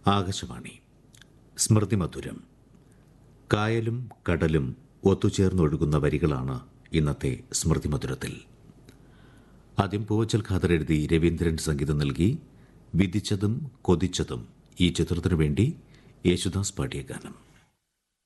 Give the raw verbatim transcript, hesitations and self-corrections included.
ആകാശവാണി സ്മൃതി മധുരം. കായലും കടലും ഒത്തുചേർന്നൊഴുകുന്ന വരികളാണ് ഇന്നത്തെ സ്മൃതി മധുരത്തിൽ. ആദ്യം പൂവച്ചൽ ഖാദർ എഴുതി രവീന്ദ്രൻ സംഗീതം നൽകി വിധിച്ചതും കൊതിച്ചതും ഈ ചിത്രത്തിനു വേണ്ടി യേശുദാസ് പാടിയ ഗാനം.